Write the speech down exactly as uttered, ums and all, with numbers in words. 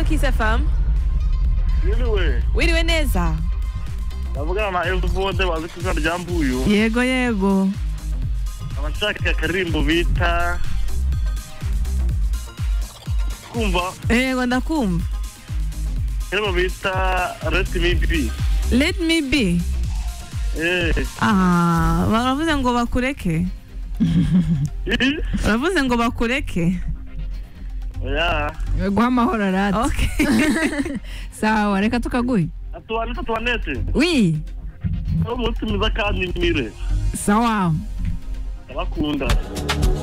Kiss F M. Yiriwe. Wiriwe neza. Ndavugana na Evode wazikuza ryambuyo. Yego yego. Abashaka karimbo bita kumva. Yego ndakumva. Karimbo bita Let Me Be. Let Me Be. Eh. Ah, baravuze ngo bakureke. Baravuze ngo bakureke. Ya. Guha amahoro rati. Okay. Sawa, reka tukaguhe. Atuwanete atuwanete. Oui. Umunsi mwiza kandi mire. Sawa. Abakunda.